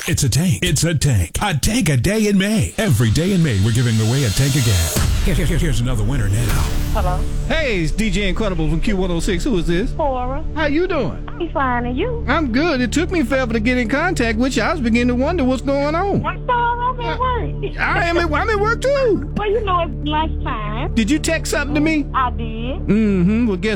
It's a tank. It's a tank. A tank a day in May. Every day in May, we're giving away a tank of gas. Here's another winner now. Hello? Hey, it's DJ Incredible from Q106. Who is this? Cora. How you doing? I'm fine, and you? I'm good. It took me forever to get in contact with you. I was beginning to wonder what's going on. I'm sorry, I'm at work. I'm at work too. Well, you know it's lunchtime. Did you text something to me? I did. Well, guess